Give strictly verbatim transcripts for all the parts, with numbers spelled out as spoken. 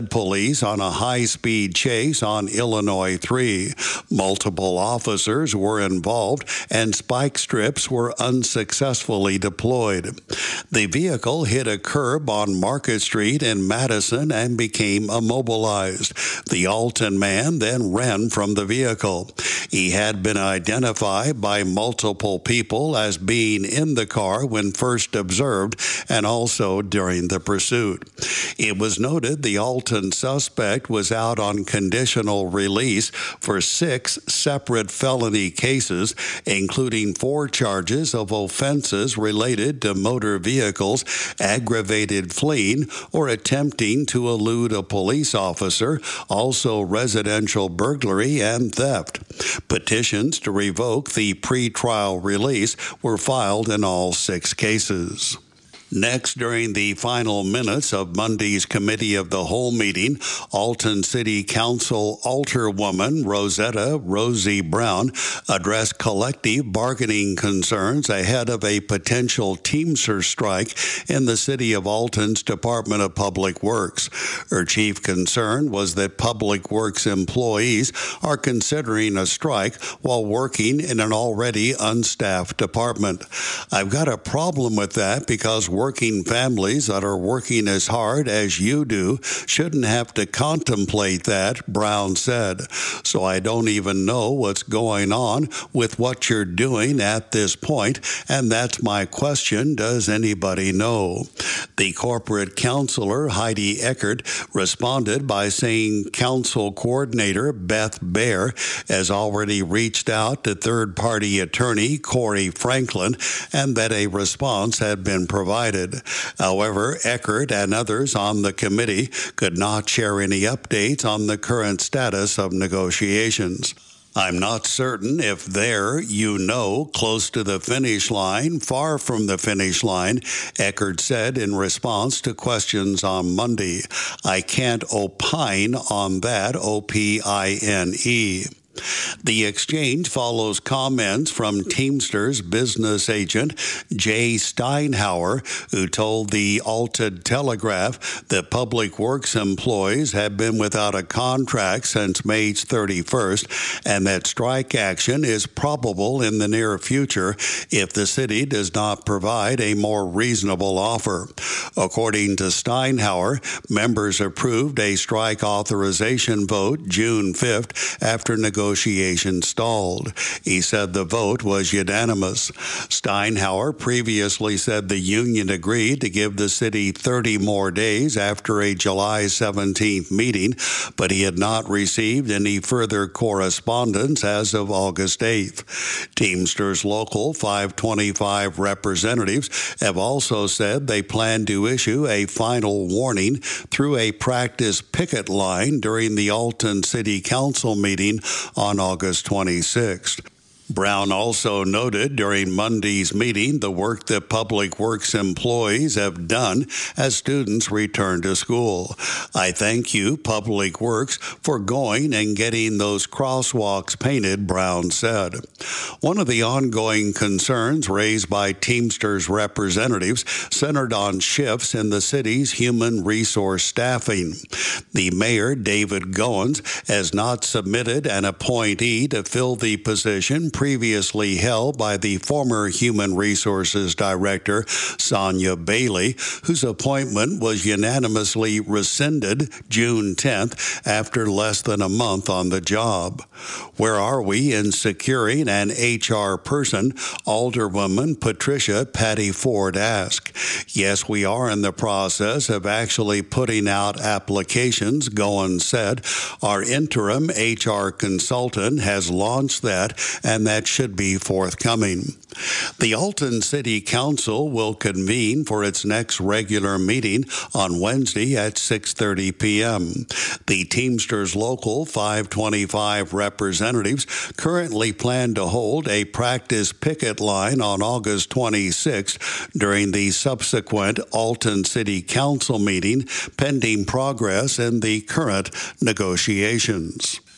police on a high-speed chase on Illinois three. Multiple officers were involved and spike strips were unsuccessfully deployed. The vehicle hit a curb on Market Street in Madison and became immobilized. The Alton man then ran from the vehicle. He had been identified by multiple people as being in the car when first observed and also during the pursuit. It was noted the Alton suspect was out on conditional release for six separate felony cases, including four charges of offenses related to motor vehicles, aggravated fleeing, or attempting to elude a police officer, also residential burglary and theft. Petitions to revoke the pretrial release were filed in all six cases. Next, during the final minutes of Monday's Committee of the Whole meeting, Alton City Council Alderwoman Rosetta Rosie Brown addressed collective bargaining concerns ahead of a potential Teamsters strike in the City of Alton's Department of Public Works. Her chief concern was that Public Works employees are considering a strike while working in an already unstaffed department. I've got a problem with that because working families that are working as hard as you do shouldn't have to contemplate that, Brown said. So I don't even know what's going on with what you're doing at this point, and that's my question. Does anybody know? The corporate counselor, Heidi Eckert, responded by saying council coordinator Beth Baer has already reached out to third-party attorney Corey Franklin and that a response had been provided. However, Eckert and others on the committee could not share any updates on the current status of negotiations. I'm not certain if they're, you know, close to the finish line, far from the finish line, Eckert said in response to questions on Monday. I can't opine on that, O P I N E. The exchange follows comments from Teamsters business agent Jay Steinhauer, who told the Alton Telegraph that Public Works employees have been without a contract since May thirty-first and that strike action is probable in the near future if the city does not provide a more reasonable offer. According to Steinhauer, members approved a strike authorization vote June fifth after negotiations Negotiations stalled. He said the vote was unanimous. Steinhauer previously said the union agreed to give the city thirty more days after a July seventeenth meeting, but he had not received any further correspondence as of August eighth. Teamsters Local five twenty-five representatives have also said they plan to issue a final warning through a practice picket line during the Alton City Council meeting on August twenty-sixth. Brown also noted during Monday's meeting the work that Public Works employees have done as students return to school. I thank you, Public Works, for going and getting those crosswalks painted, Brown said. One of the ongoing concerns raised by Teamsters representatives centered on shifts in the city's human resource staffing. The mayor, David Goins, has not submitted an appointee to fill the position previously held by the former Human Resources Director, Sonia Bailey, whose appointment was unanimously rescinded June tenth after less than a month on the job. Where are we in securing an H R person? Alderwoman Patricia Patty Ford asked. Yes, we are in the process of actually putting out applications, Goins said. Our interim H R consultant has launched that, and that should be forthcoming. The Alton City Council will convene for its next regular meeting on Wednesday at six thirty p.m. The Teamsters Local five twenty-five representatives currently plan to hold a practice picket line on August twenty-sixth during the subsequent Alton City Council meeting, pending progress in the current negotiations.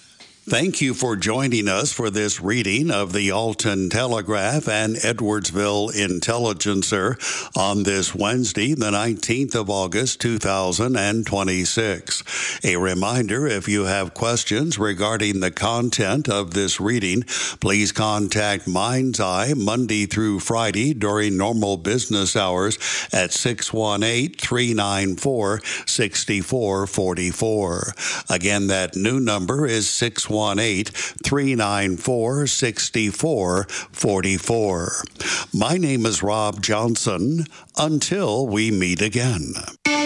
Thank you for joining us for this reading of the Alton Telegraph and Edwardsville Intelligencer on this Wednesday, the nineteenth of August, two thousand twenty-six. A reminder, if you have questions regarding the content of this reading, please contact Mind's Eye Monday through Friday during normal business hours at six one eight, three nine four, six four four four. Again, that new number is six one eight, three nine four, six four four four. My name is Rob Johnson. Until we meet again.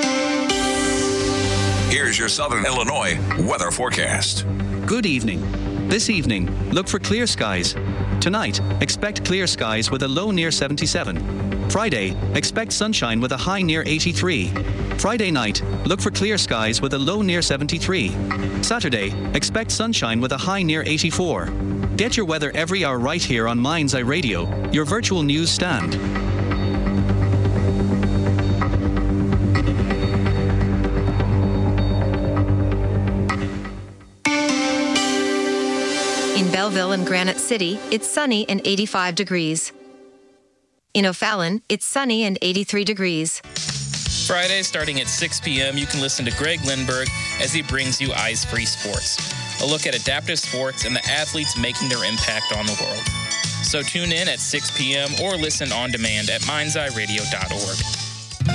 Here's your Southern Illinois weather forecast. Good evening. This evening, look for clear skies. Tonight, expect clear skies with a low near seventy-seven. Friday, expect sunshine with a high near eighty-three. Friday night, look for clear skies with a low near seventy-three. Saturday, expect sunshine with a high near eighty-four. Get your weather every hour right here on Mind's Eye Radio, your virtual news stand. In Belleville and Granite City, it's sunny and eighty-five degrees. In O'Fallon, it's sunny and eighty-three degrees. Friday, starting at six p.m., you can listen to Greg Lindberg as he brings you Eyes Free Sports, a look at adaptive sports and the athletes making their impact on the world. So tune in at six p.m. or listen on demand at minds eye radio dot org.